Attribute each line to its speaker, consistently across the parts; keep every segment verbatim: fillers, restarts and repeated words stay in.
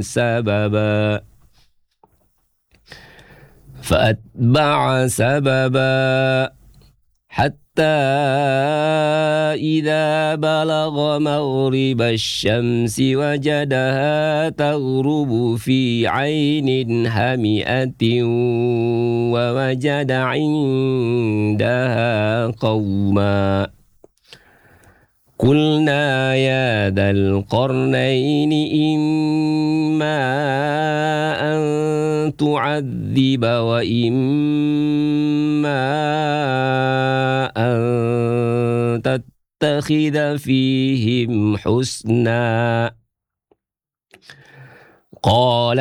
Speaker 1: سببا فأتبع سببا حتى إذا بلغ مغرب الشمس وجدها تغرب في عين هامئة ووجد عندها قوما قلنا يا ذا القرنين إما أن تعذب وإما أن تتخذ فيهم حسنا قال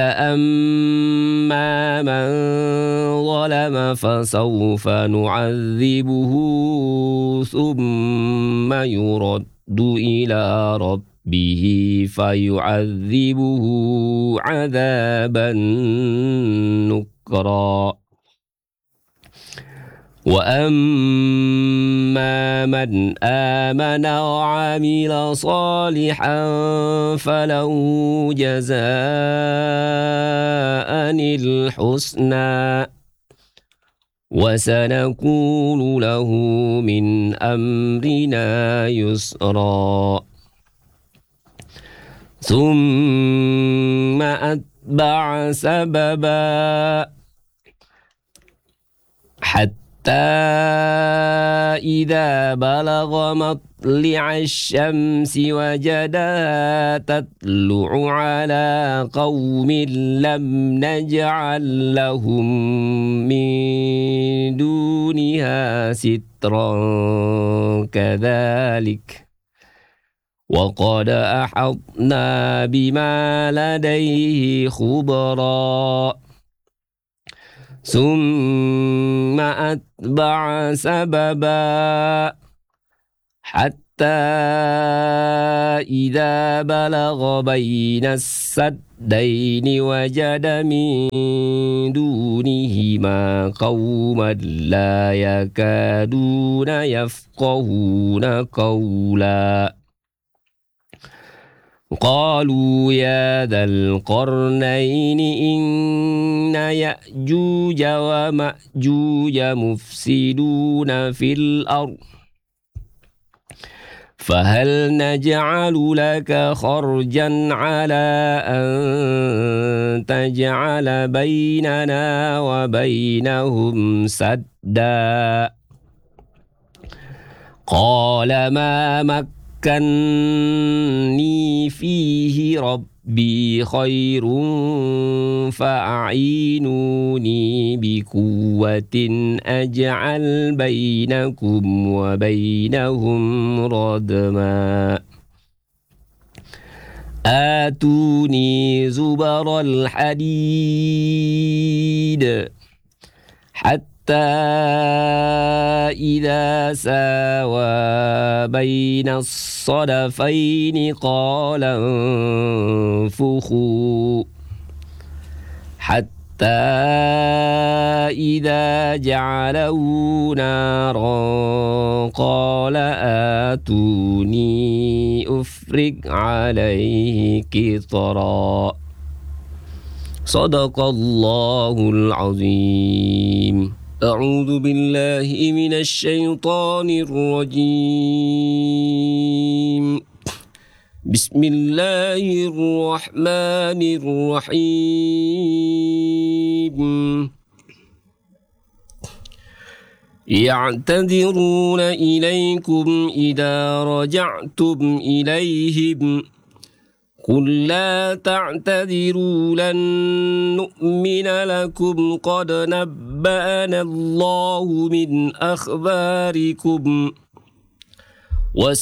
Speaker 1: أما من ظلم فسوف نعذبه ثم يرد إلى ربه فيعذبه عذابا نكرا وأما من آمن وعمل صالحا فله جزاء الحسنى وسنقول له من أمرنا يسرا ثم أتبع سببا حتى إذا بلغ مطلع الشمس وجدها تطلع على قوم لم نجعل لهم من دونها سترا كذلك وقد أحطنا بما لديه خبرا ثم أتبع سببا حتى إذا بلغ بين السدين وجد من دونهما قوما لا يكادون يفقهون قولا قالوا يا ذا القرنين إن يأجوج ومأجوج مفسدون في الأرض فهل نجعل لك خرجا على أن تجعل بيننا وبينهم سدا قال ما مكنني فيه ربي خير فأعينوني بقوة أجعل بينكم وبينهم ردما آتوني زبر الحديد حتى إذا ساوى بين الصدفين قال انفخوا حتى إذا جعله نارا قال آتوني أفرغ عليه قطرا صدق الله العظيم. أعوذ بالله من الشيطان الرجيم. بسم الله الرحمن الرحيم. يعتذرون إليكم إذا رجعتم إليهم قل لا تعتذروا لن نؤمن لكم قد نبأنا الله من أخباركم